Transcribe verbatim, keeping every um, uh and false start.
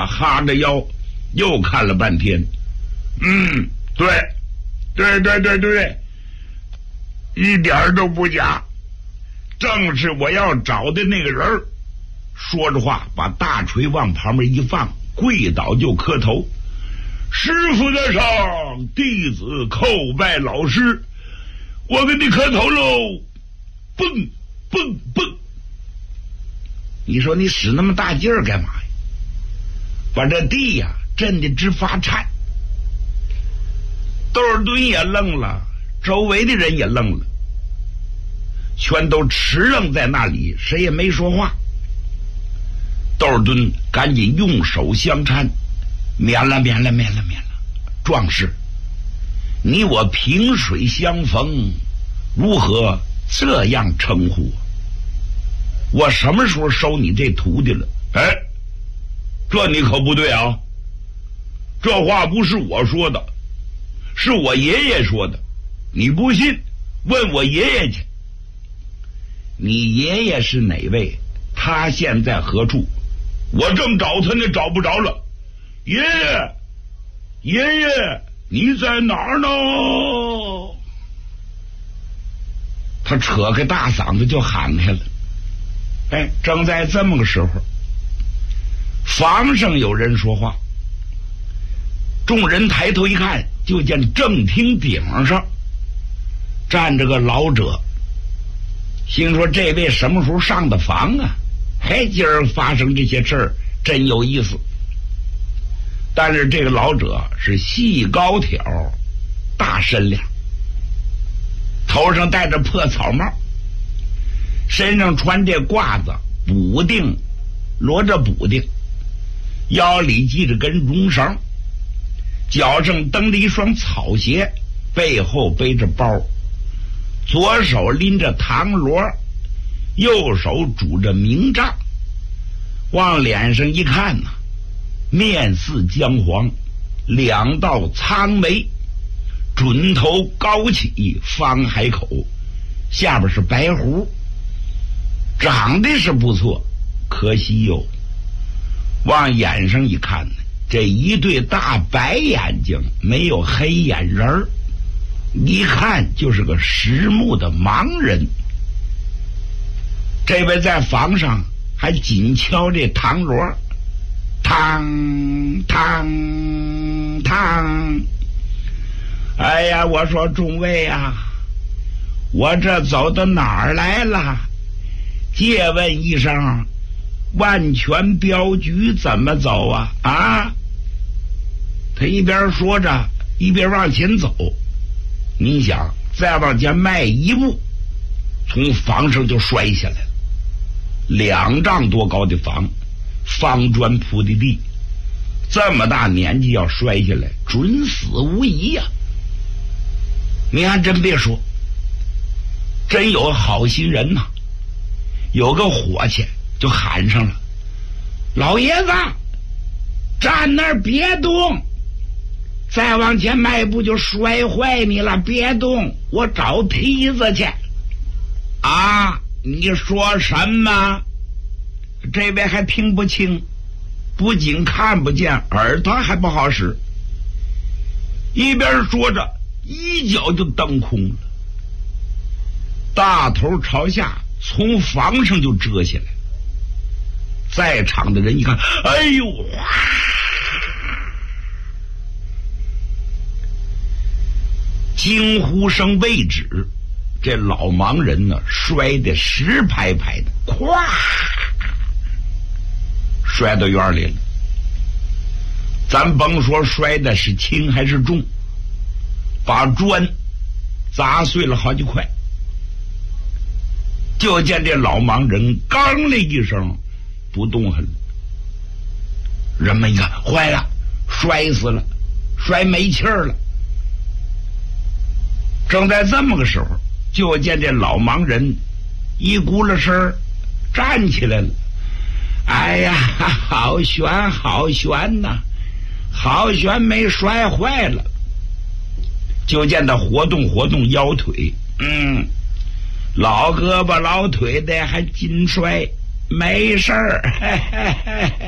哈着腰，又看了半天。嗯，对，对对对对，一点都不假，正是我要找的那个人儿。说着话，把大锤往旁边一放，跪倒就磕头。师傅在上，弟子叩拜老师，我给你磕头喽！蹦蹦蹦！你说你使那么大劲儿干嘛呀？把这地呀震得直发颤。窦尔敦也愣了，周围的人也愣了，全都持愣在那里，谁也没说话。窦尔敦赶紧用手相搀，免了免了免了免了，壮士，你我萍水相逢，如何这样称呼？我什么时候收你这徒弟了？哎，这你可不对啊！这话不是我说的，是我爷爷说的。你不信，问我爷爷去。你爷爷是哪位？他现在何处？我正找他呢，找不着了。爷爷，爷爷，你在哪儿呢？他扯开大嗓子就喊开了。哎，正在这么个时候，房上有人说话。众人抬头一看，就见正厅顶上站着个老者，心说这位什么时候上的房啊？嘿，今儿发生这些事儿真有意思。但是这个老者是细高挑，大身量，头上戴着破草帽，身上穿这褂子，补丁罗着补丁，腰里系着根绒绳，脚上蹬着一双草鞋，背后背着包，左手拎着唐锣，右手拄着明杖，往脸上一看呢、啊，面似姜黄，两道苍眉，准头高起，方海口，下边是白胡，长得是不错，可惜哟，往眼上一看呢，这一对大白眼睛，没有黑眼仁儿，一看就是个识目的盲人。这位在房上还紧敲这唐锣，嘡嘡嘡。哎呀，我说众位啊，我这走到哪儿来了？借问一声，万全镖局怎么走啊？啊！他一边说着，一边往前走。你想，再往前迈一步，从房上就摔下来了。两丈多高的房，方砖铺的地，这么大年纪要摔下来，准死无疑呀、啊！你还真别说，真有好心人呐、啊！有个伙计就喊上了：“老爷子，站那儿别动，再往前迈一步就摔坏你了，别动，我找梯子去。”啊，你说什么？这位还听不清，不仅看不见，耳朵还不好使。一边说着，一脚就蹬空了，大头朝下，从房上就折下来。在场的人一看，哎呦！惊呼声未止，这老盲人呢，摔得实拍拍的，咵，摔到院里了。咱甭说摔的是轻还是重，把砖砸碎了好几块。就见这老盲人刚了一声，不动弹了。人们一看，坏了，摔死了，摔没气儿了。正在这么个时候，就见这老盲人一咕噜声站起来了。哎呀，好悬好悬呐，好悬没摔坏了。就见他活动活动腰腿，嗯，老胳膊老腿的还紧摔，没事儿。嘿嘿嘿嘿。